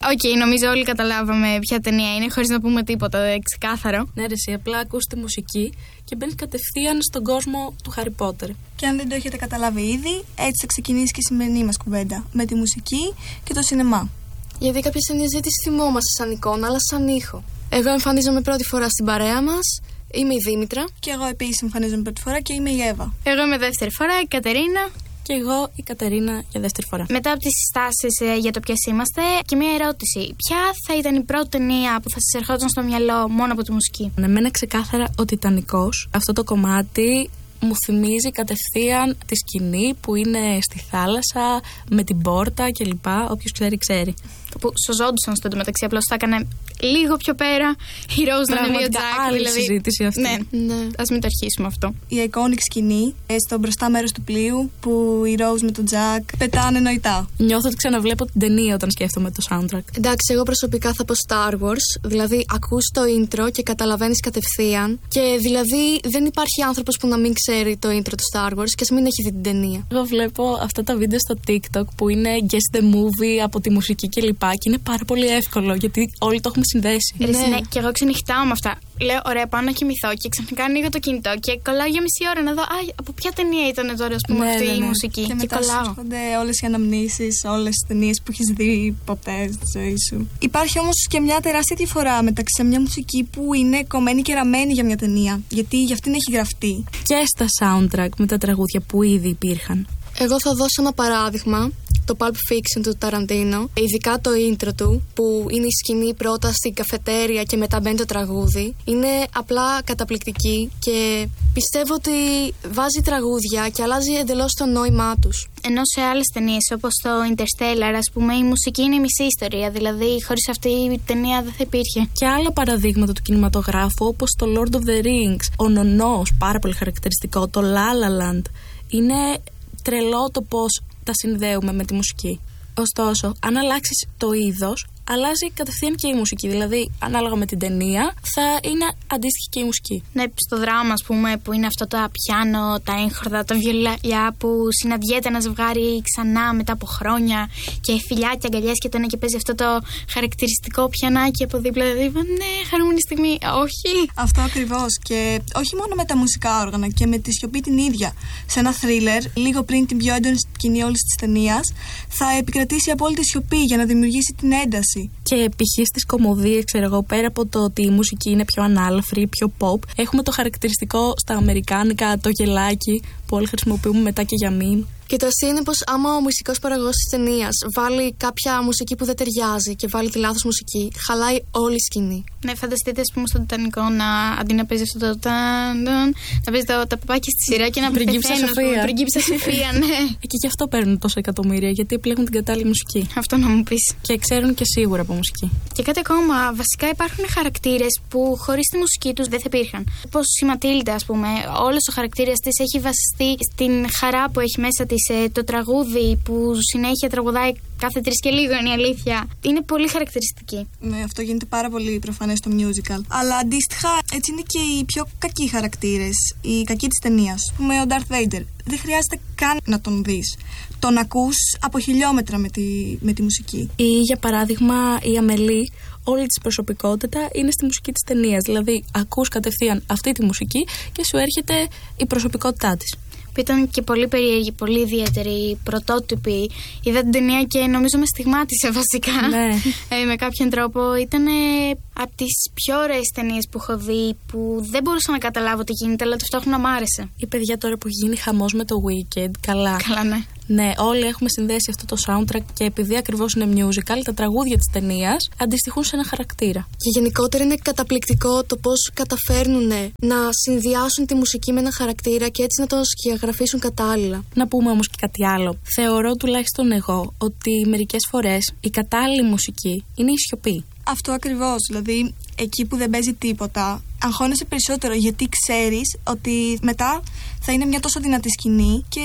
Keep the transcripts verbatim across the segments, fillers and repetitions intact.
Οκ, okay, νομίζω όλοι καταλάβαμε ποια ταινία είναι, χωρίς να πούμε τίποτα, δεν ξεκάθαρο. Ναι, ρε, εσύ απλά ακούς τη μουσική και μπαίνεις κατευθείαν στον κόσμο του Harry Potter. Και αν δεν το έχετε καταλάβει ήδη, έτσι θα ξεκινήσει και η σημερινή μας κουβέντα. Με τη μουσική και το σινεμά. Γιατί κάποιες ταινίες δεν τις θυμόμαστε σαν εικόνα, αλλά σαν ήχο. Εγώ εμφανίζομαι πρώτη φορά στην παρέα μας. Είμαι η Δήμητρα. Και εγώ επίσης εμφανίζομαι πρώτη φορά και είμαι η Εύα. Εγώ είμαι δεύτερη φορά, η Κατερίνα. Και εγώ η Κατερίνα για δεύτερη φορά. Μετά από τις συστάσεις ε, για το ποιες είμαστε, και μια ερώτηση. Ποια θα ήταν η πρώτη ταινία που θα σας ερχόταν στο μυαλό μόνο από τη μουσική? Εμένα ξεκάθαρα ο Τιτανικός. Αυτό το κομμάτι μου θυμίζει κατευθείαν τη σκηνή που είναι στη θάλασσα με την πόρτα κλπ. Όποιος ξέρει, ξέρει. Που σωζόντουσαν στο εντωμεταξύ, απλώς θα έκανε λίγο πιο πέρα. Η Rose να είναι ο Jack. Άλλη δηλαδή... συζήτηση αυτή. Ναι, ναι. Ας μην το αρχίσουμε αυτό. Η iconic σκηνή στο μπροστά μέρος του πλοίου που η Rose με τον Jack πετάνε νοητά. Νιώθω ότι ξαναβλέπω την ταινία όταν σκέφτομαι το soundtrack. Εντάξει, εγώ προσωπικά θα πω Star Wars. Δηλαδή, ακούς το intro και καταλαβαίνεις κατευθείαν. Και δηλαδή, δεν υπάρχει άνθρωπος που να μην ξέρει το intro του Star Wars και ας μην έχει δει την ταινία. Εγώ βλέπω αυτά τα βίντεο στο TikTok που είναι guess the movie από τη μουσική κλπ. Και είναι πάρα πολύ εύκολο γιατί όλοι το έχουμε συνδέσει. Ναι, ναι. Και εγώ ξενυχτάω με αυτά. Λέω, ωραία, πάω να κοιμηθώ και ξαφνικά ανοίγω το κινητό και κολλάω για μισή ώρα να δω. Α, από ποια ταινία ήταν τώρα, ας πούμε, ναι, αυτή ναι, ναι. η μουσική. Και, και μετά κολλάω. σου έρχονται όλες οι αναμνήσεις, όλες τις ταινίες που έχεις δει ποτέ στη ζωή σου. Υπάρχει όμως και μια τεράστια διαφορά μεταξύ μια μουσική που είναι κομμένη και ραμμένη για μια ταινία. Γιατί για αυτήν έχει γραφτεί. Και στα soundtrack με τα τραγούδια που ήδη υπήρχαν. Εγώ θα δώσω ένα παράδειγμα. Το Pulp Fiction του Ταραντίνο, ειδικά το intro του, που είναι η σκηνή πρώτα στην καφετέρια και μετά μπαίνει το τραγούδι, είναι απλά καταπληκτική και πιστεύω ότι βάζει τραγούδια και αλλάζει εντελώς το νόημά τους. Ενώ σε άλλες ταινίες, όπως το Interstellar, ας πούμε, η μουσική είναι η μισή ιστορία. Δηλαδή, χωρίς αυτή η ταινία δεν θα υπήρχε. Και άλλα παραδείγματα του κινηματογράφου, όπως το Lord of the Rings, ο Νονός, πάρα πολύ χαρακτηριστικό, το La La Land. Είναι τρελό το πώς τα συνδέουμε με τη μουσική. Ωστόσο, αν αλλάξεις το είδος, αλλάζει κατευθείαν και η μουσική. Δηλαδή, ανάλογα με την ταινία, θα είναι αντίστοιχη και η μουσική. Ναι, στο δράμα, ας πούμε, που είναι αυτό τα πιάνο, τα έγχορδα, τα βιολιά που συναντιέται ένα ζευγάρι ξανά μετά από χρόνια και φιλιά και αγκαλιές και το ένα και παίζει αυτό το χαρακτηριστικό πιανάκι από δίπλα. Δηλαδή, ναι, χαρούμενη στιγμή. Όχι. Αυτό ακριβώς. Και όχι μόνο με τα μουσικά όργανα και με τη σιωπή την ίδια. Σε ένα θρίλερ, λίγο πριν την πιο έντονη σκηνή όλης της ταινίας, θα επικρατήσει απόλυτη σιωπή για να δημιουργήσει την ένταση. Και π.χ. στις κομμωδίες, ξέρω εγώ, πέρα από το ότι η μουσική είναι πιο ανάλαφρη, πιο pop, έχουμε το χαρακτηριστικό στα αμερικάνικα, το γελάκι που όλοι χρησιμοποιούμε μετά και για meme. Και το αστείο είναι πως άμα ο μουσικός παραγωγός της ταινίας βάλει κάποια μουσική που δεν ταιριάζει και βάλει τη λάθος μουσική, χαλάει όλη η σκηνή. Ναι, φανταστείτε, ας πούμε, στο Τιτανικό να αντί να παίζει αυτό το ταν, να παίζει τα παπάκια στη σειρά και να Πριγκίπισσα Σοφία. Πριγκίπισσα Σοφία, ναι. Και γι' αυτό παίρνουν τόσα εκατομμύρια, γιατί επιλέγουν την κατάλληλη μουσική. Αυτό να μου πεις. Και ξέρουν και σίγουρα από μουσική. Και κάτι ακόμα, βασικά υπάρχουν χαρακτήρες που χωρίς τη μουσική τους δεν θα υπήρχαν. Όπως η Ματίλντα, ας πούμε, όλος ο χαρακτήρας της έχει βασιστεί στην χαρά που έχει μέσα της, το τραγούδι που συνέχεια τραγουδάει κάθε τρεις και λίγο, είναι η αλήθεια. Είναι πολύ χαρακτηριστική. Ναι, αυτό γίνεται πάρα πολύ προφανές στο musical. Αλλά αντίστοιχα, έτσι είναι και οι πιο κακοί χαρακτήρες, οι κακοί της ταινίας. Ας πούμε, ο Darth Vader. Δεν χρειάζεται καν να τον δεις. Τον ακούς από χιλιόμετρα με τη, με τη μουσική. Ή για παράδειγμα η Αμελή, όλη της προσωπικότητα είναι στη μουσική της ταινίας. Δηλαδή, ακούς κατευθείαν αυτή τη μουσική και σου έρχεται η προσωπικότητά της. Που ήταν και πολύ περίεργη, πολύ ιδιαίτερη, πρωτότυπη. Είδα την ταινία και νομίζω με στιγμάτισε βασικά. Ναι. Ε, με κάποιον τρόπο. Ήταν από τις πιο ωραίες ταινίες που έχω δει, που δεν μπορούσα να καταλάβω τι γίνεται, αλλά ταυτόχρονα μ' άρεσε. Η παιδιά τώρα που γίνει χαμός με το Wicked, καλά. Καλά, ναι. Ναι, όλοι έχουμε συνδέσει αυτό το soundtrack και επειδή ακριβώς είναι musical, τα τραγούδια της ταινίας αντιστοιχούν σε ένα χαρακτήρα. Και γενικότερα είναι καταπληκτικό το πώς καταφέρνουν να συνδυάσουν τη μουσική με ένα χαρακτήρα και έτσι να τον σκιαγραφίσουν κατάλληλα. Να πούμε όμως και κάτι άλλο. Θεωρώ τουλάχιστον εγώ ότι μερικές φορές η κατάλληλη μουσική είναι η σιωπή. Αυτό ακριβώς. Δηλαδή, εκεί που δεν παίζει τίποτα, αγχώνεσαι περισσότερο γιατί ξέρεις ότι μετά θα είναι μια τόσο δυνατή σκηνή και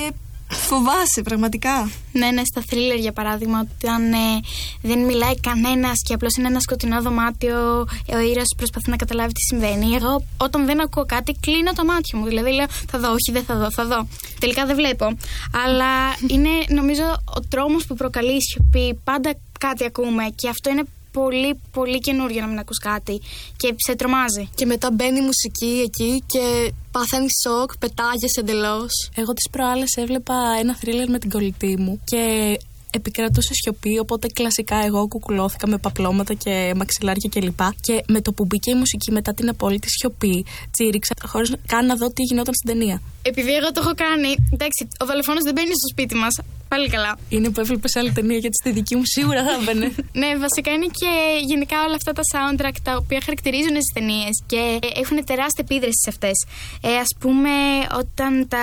Φοβάσαι, πραγματικά. Ναι, ναι, στα θρίλερ για παράδειγμα, όταν ε, δεν μιλάει κανένας και απλώς είναι ένα σκοτεινό δωμάτιο, ε, ο ήρωας προσπαθεί να καταλάβει τι συμβαίνει. Εγώ, όταν δεν ακούω κάτι, κλείνω τα μάτια μου. Δηλαδή λέω, θα δω, όχι, δεν θα δω, θα δω. Τελικά δεν βλέπω. Αλλά είναι, νομίζω, ο τρόμος που προκαλεί η σιωπή. Πάντα κάτι ακούμε και αυτό είναι πολύ, πολύ καινούριο να μην ακούς κάτι και σε τρομάζει. Και μετά μπαίνει η μουσική εκεί και παθαίνει σοκ, πετάγεσαι εντελώς. Εγώ τις προάλλες έβλεπα ένα θρίλερ με την κολλητή μου και επικρατούσε σιωπή, οπότε κλασικά εγώ κουκουλώθηκα με παπλώματα και μαξιλάρια κλπ. Και με το που μπήκε η μουσική μετά την απόλυτη σιωπή, τσίριξα χωρίς καν να δω τι γινόταν στην ταινία. Επειδή εγώ το έχω κάνει, εντάξει, ο δολοφόνος δεν μπαίνει στο σπίτι μας. Πάλι καλά. Είναι που έβλεπες άλλη ταινία, γιατί στη δική μου σίγουρα θα έμπαινε. Ναι, βασικά είναι και γενικά όλα αυτά τα soundtrack τα οποία χαρακτηρίζουν τις ταινίες και έχουν τεράστια επίδραση σε αυτές. Ε, ας πούμε, όταν τα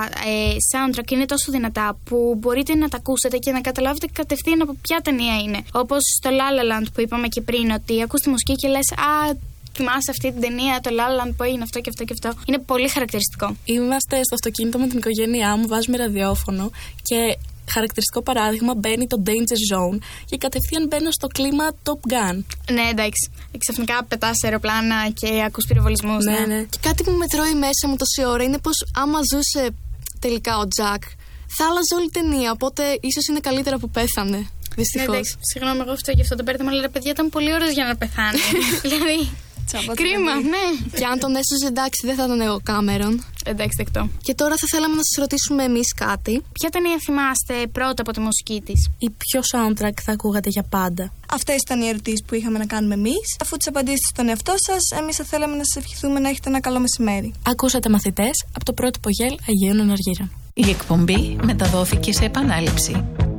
ε, soundtrack είναι τόσο δυνατά που μπορείτε να τα ακούσετε και να καταλάβετε κατευθείαν από ποια ταινία είναι. Όπως στο La La Land που είπαμε και πριν, ότι ακούς τη μουσική και λες, α, θυμάσαι αυτή την ταινία, το La La Land που έγινε αυτό και αυτό και αυτό. Είναι πολύ χαρακτηριστικό. Είμαστε στο αυτοκίνητο με την οικογένειά μου, βάζουμε ραδιόφωνο και χαρακτηριστικό παράδειγμα μπαίνει το Danger Zone και κατευθείαν μπαίνω στο κλίμα Top Gun. Ναι, εντάξει. Ξαφνικά πετάς αεροπλάνα και ακούς πυροβολισμούς. Ναι, ναι. ναι. Και κάτι που με τρώει μέσα μου τόση ώρα είναι πως άμα ζούσε τελικά ο Τζακ, θα άλλαζε όλη την ταινία. Οπότε ίσως είναι καλύτερα που πέθανε. Δυστυχώς. Ναι, συγγνώμη, εγώ αυτό και αυτό το μπέρδεμα, αλλά παιδιά ήταν πολύ ωραίες για να πεθάνει. Δηλαδή. Κρίμα, ναι. Και αν τον έσωζε, εντάξει, δεν θα ήταν ο Κάμερον. Εντάξει, δεκτό. Και τώρα θα θέλαμε να σας ρωτήσουμε εμείς κάτι. Ποια ταινία θυμάστε πρώτα από τη μουσική της? Ή ποιο soundtrack θα ακούγατε για πάντα? Αυτές ήταν οι ερωτήσεις που είχαμε να κάνουμε εμείς. Αφού τις απαντήσετε στον εαυτό σας, εμείς θα θέλαμε να σας ευχηθούμε να έχετε ένα καλό μεσημέρι. Ακούσατε μαθητές από το πρότυπο Γέλ Αγίων Αναργύρων. Η εκπομπή μεταδόθηκε σε επανάληψη.